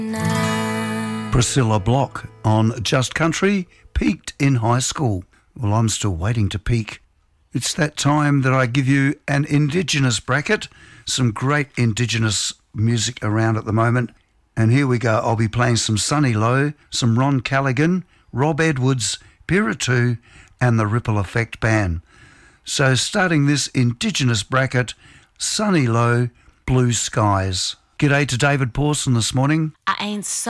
Priscilla Block on Just Country, peaked in high school. Well, I'm still waiting to peak. It's that time that I give you an Indigenous bracket, some great Indigenous music around at the moment. And here we go. I'll be playing some Sunny Low, some Ron Callaghan, Rob Edwards, Pira2, and the Ripple Effect Band. So starting this Indigenous bracket, Sunny Low, Blue Skies. G'day to David Pawson this morning. I ain't so